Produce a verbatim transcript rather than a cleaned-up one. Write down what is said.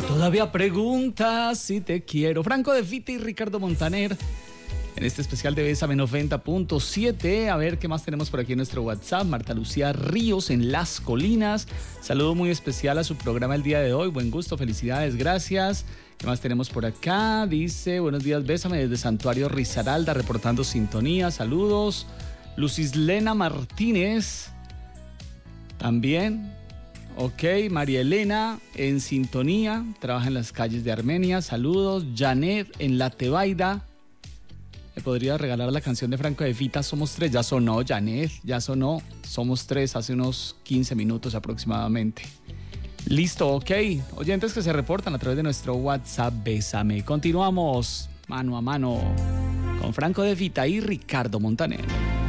Todavía preguntas si te quiero. Franco De Vita y Ricardo Montaner en este especial de Bésame noventa punto siete. A ver qué más tenemos por aquí en nuestro WhatsApp. Marta Lucía Ríos en Las Colinas. Saludo muy especial a su programa el día de hoy. Buen gusto, felicidades, gracias. ¿Qué más tenemos por acá? Dice, buenos días, Bésame desde Santuario Risaralda, reportando sintonía. Saludos. Lucislena Martínez también. Ok, María Elena en sintonía, trabaja en las calles de Armenia, saludos. Janet en La Tebaida, ¿me podría regalar la canción de Franco De Vita, Somos Tres? Ya sonó, Janet, ya sonó, Somos Tres, hace unos quince minutos aproximadamente. Listo, ok, oyentes que se reportan a través de nuestro WhatsApp, Bésame. Continuamos mano a mano con Franco De Vita y Ricardo Montaner.